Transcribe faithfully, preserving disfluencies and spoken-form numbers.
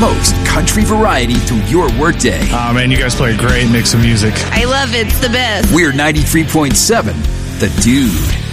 most country variety through your workday. Oh, man, you guys play a great mix of music. I love it. It's the best. We're ninety-three point seven, The Dude.